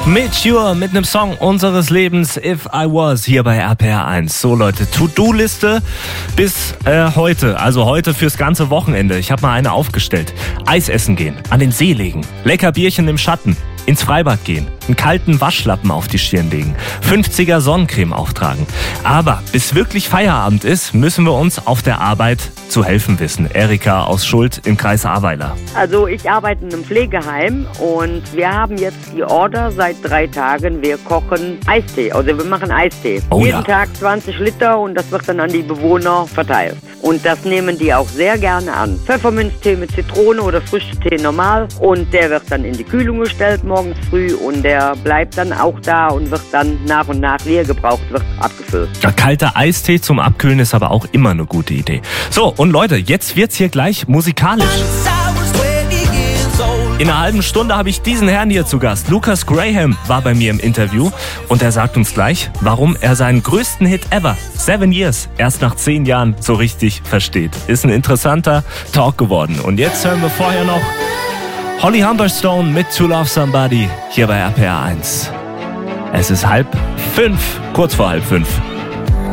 Mature mit einem Song unseres Lebens, If I Was, hier bei RPR 1. So Leute, To-Do-Liste bis heute, also heute fürs ganze Wochenende. Ich habe mal eine aufgestellt. Eis essen gehen, an den See legen, lecker Bierchen im Schatten, ins Freibad gehen, einen kalten Waschlappen auf die Stirn legen, 50er Sonnencreme auftragen. Aber bis wirklich Feierabend ist, müssen wir uns auf der Arbeit zu helfen wissen. Erika aus Schuld im Kreis Ahrweiler. Also ich arbeite in einem Pflegeheim und wir haben jetzt die Order seit 3 Tagen. Wir kochen Eistee, also wir machen Eistee. Jeden Tag 20 Liter und das wird dann an die Bewohner verteilt. Und das nehmen die auch sehr gerne an. Pfefferminztee mit Zitrone oder Früchtetee normal. Und der wird dann in die Kühlung gestellt morgens früh und der bleibt dann auch da und wird dann nach und nach, wie er gebraucht wird, abgefüllt. Der kalte Eistee zum Abkühlen ist aber auch immer eine gute Idee. So, und Leute, jetzt wird's hier gleich musikalisch. In einer halben Stunde habe ich diesen Herrn hier zu Gast. Lucas Graham war bei mir im Interview und er sagt uns gleich, warum er seinen größten Hit ever, 7 Years, erst nach 10 Jahren so richtig versteht. Ist ein interessanter Talk geworden. Und jetzt hören wir vorher noch Holly Humberstone mit To Love Somebody hier bei RPR 1. Es ist 4:30, kurz vor 4:30.